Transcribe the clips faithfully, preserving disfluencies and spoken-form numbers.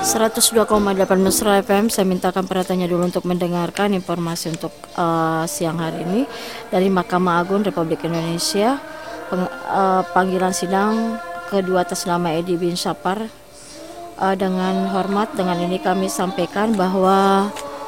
seratus dua koma delapan Mesra F M. Saya mintakan perhatiannya dulu untuk mendengarkan informasi untuk uh, siang hari ini dari Mahkamah Agung Republik Indonesia. Peng, uh, panggilan sidang kedua atas nama Edi bin Syapar. Uh, dengan hormat, dengan ini kami sampaikan bahwa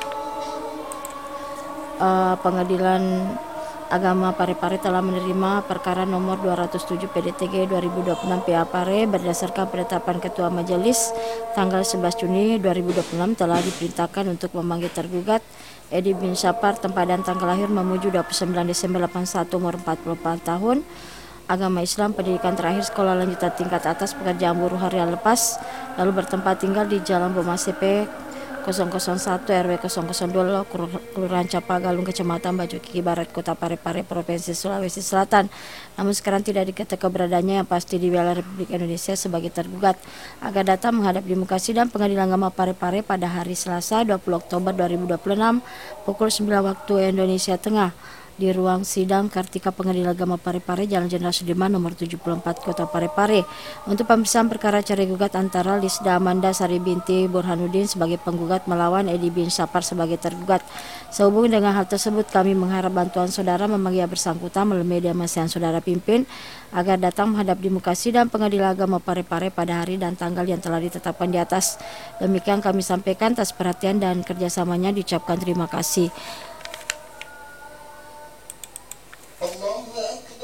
uh, Pengadilan Agama Parepare telah menerima perkara nomor dua ratus tujuh P D T G dua ribu dua puluh enam P A Pare berdasarkan penetapan Ketua Majelis tanggal sebelas Juni dua ribu dua puluh enam telah diperintahkan untuk memanggil tergugat Edi bin Syapar, tempat dan tanggal lahir memuju dua puluh sembilan Desember delapan puluh satu, umur empat puluh empat tahun, agama Islam, pendidikan terakhir sekolah lanjutan tingkat atas, pekerjaan buruh harian lepas, lalu bertempat tinggal di Jalan Boma C P nol nol satu R W nol nol dua Kelurahan Capagalung, Kecamatan Baju Kiki Barat, Kota Parepare, Provinsi Sulawesi Selatan. Namun sekarang tidak diketahui keberadaannya yang pasti di wilayah Republik Indonesia sebagai tergugat, agar datang menghadap di muka sidang Pengadilan Agama Parepare pada hari Selasa dua puluh Oktober dua ribu dua puluh enam pukul sembilan waktu Indonesia Tengah di ruang sidang Kartika Pengadilan Agama Parepare, Jalan Jenderal Sudirman nomor tujuh puluh empat, Kota Parepare, untuk pemeriksaan perkara cerai gugat antara Lisda Amanda Sari binti Burhanuddin sebagai penggugat melawan Edi bin Syapar sebagai tergugat. Sehubungan dengan hal tersebut, kami mengharap bantuan saudara memanggil bersangkutan melalui media massa yang saudara pimpin agar datang menghadap di muka sidang Pengadilan Agama Parepare pada hari dan tanggal yang telah ditetapkan di atas. Demikian kami sampaikan, atas perhatian dan kerjasamanya diucapkan terima kasih.